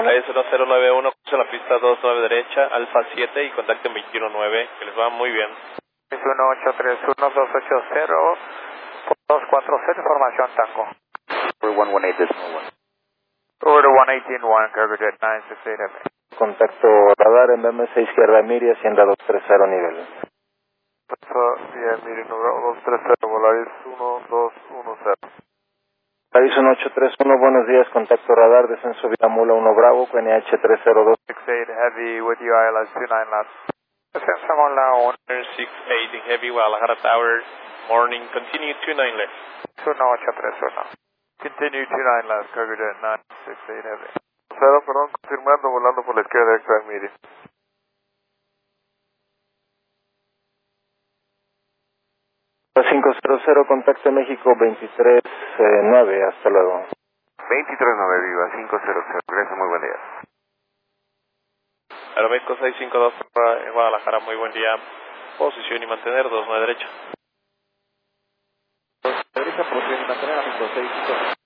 1091, cruce la pista 29 derecha, Alfa 7 y contacten 219, que les va muy bien. 1831-280-240, información Tango. For 118 decimal 1. Over to 118-1, cargo jet 968 Heavy. Contacto radar en BM6 izquierda Miri, Hacienda 230 nivel. Vía Miri, número 230, Volaris 1210. País 1831, buenos días, contacto radar, descenso vía Mula 1 Bravo, QNH 302. 68 Heavy with you, ILS 29 left. Descenso Mula 68 in Heavy, Guadalajara Tower, morning, continue 29 left. 1831. Continue 29 left, cargo jet 968 Heavy. Cero, perdón, confirmando, volando por la izquierda, extra Miri. 500, contacto México 239, hasta luego. 239 Viva, 500. Gracias, muy buen día. Aeroméxico 652 para Guadalajara, muy buen día. Posición y mantener 29 derecha. Derecha, posición y mantener a 565.